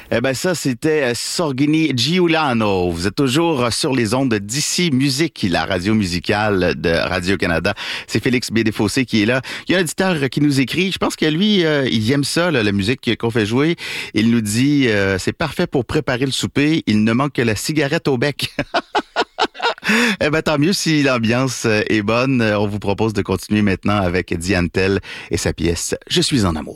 Eh ben ça, c'était Sorghini Giuliano. Vous êtes toujours sur les ondes d'ici Musique, la radio musicale de Radio-Canada. C'est Félix B. Desfossés qui est là. Il y a un auditeur qui nous écrit. Je pense que lui, il aime ça, là, la musique qu'on fait jouer. Il nous dit, c'est parfait pour préparer le souper. Il ne manque que la cigarette au bec. Eh ben, tant mieux si l'ambiance est bonne. On vous propose de continuer maintenant avec Diane Tell et sa pièce « Je suis en amour ».